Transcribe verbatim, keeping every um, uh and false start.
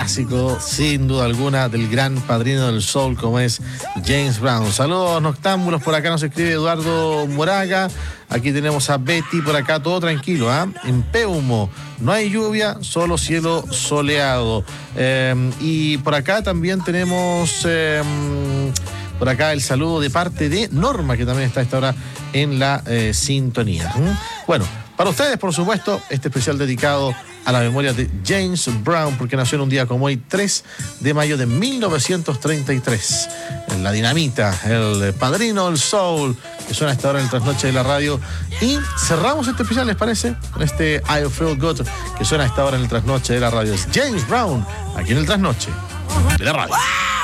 clásico, sin duda alguna, del gran padrino del soul como es James Brown. Saludos noctámbulos, por acá nos escribe Eduardo Moraga. Aquí tenemos a Betty por acá, todo tranquilo, ¿ah? ¿eh? En Peumo, no hay lluvia, solo cielo soleado. Eh, y por acá también tenemos... Eh, Por acá el saludo de parte de Norma, que también está a esta hora en la eh, sintonía. ¿Mm? Bueno, para ustedes, por supuesto, este especial dedicado a la memoria de James Brown, porque nació en un día como hoy, tres de mayo de mil novecientos treinta y tres. En La Dinamita, el padrino del soul, que suena a esta hora en el trasnoche de la radio. Y cerramos este especial, ¿les parece? Con este I Feel Good, que suena a esta hora en el trasnoche de la radio. Es James Brown, aquí en el trasnoche de la radio.